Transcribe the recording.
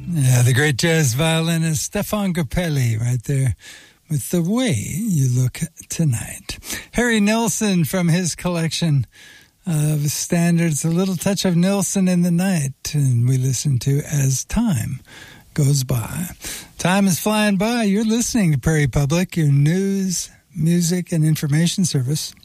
Yeah, the great jazz violinist Stefan Grappelli right there with The Way You Look Tonight. Harry Nilsson from his collection of standards, A Little Touch of Nilsson in the Night, and we listen to As Time Goes By. Time is flying by. You're listening to Prairie Public, your news, music, and information service.